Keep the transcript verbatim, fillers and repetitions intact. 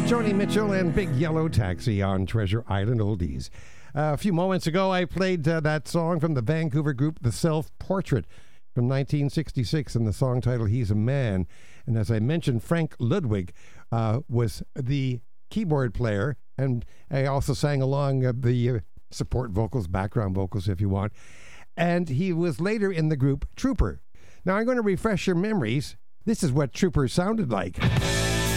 Joni Mitchell and Big Yellow Taxi on Treasure Island Oldies. Uh, a few moments ago, I played uh, that song from the Vancouver group The Self-Portrait from nineteen sixty-six, and the song title, He's a Man. And as I mentioned, Frank Ludwig uh, was the keyboard player, and I also sang along uh, the uh, support vocals, background vocals, if you want. And he was later in the group Trooper. Now, I'm going to refresh your memories. This is what Trooper sounded like.